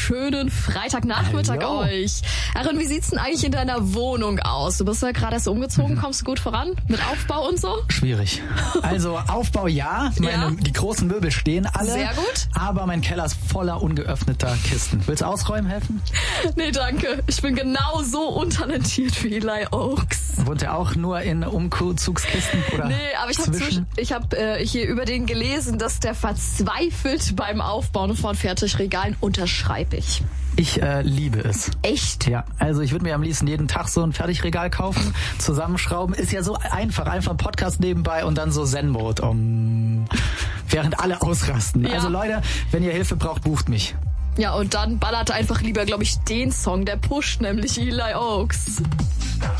schönen Freitagnachmittag euch. Aaron, wie sieht's denn eigentlich in deiner Wohnung aus? Du bist ja gerade erst umgezogen, kommst du gut voran mit Aufbau und so? Schwierig. Also Aufbau ja, die großen Möbel stehen alle. Sehr gut. Aber mein Keller ist voller ungeöffneter Kisten. Willst du ausräumen helfen? Nee, danke. Ich bin genauso untalentiert wie Eli Oaks. Wohnt er auch nur in Umzugskisten? Oder nee, aber ich hab hier über den gelesen, dass der verzweifelt beim Aufbauen von Fertigregalen, unterschreibe ich. Ich liebe es. Echt? Ja, also ich würde mir am liebsten jeden Tag so ein Fertigregal kaufen, zusammenschrauben. Ist ja so einfach ein Podcast nebenbei und dann so Zen-Mode, während alle ausrasten. Ja. Also Leute, wenn ihr Hilfe braucht, bucht mich. Ja, und dann ballert einfach lieber, glaube ich, den Song, der pusht, nämlich Eli Oaks.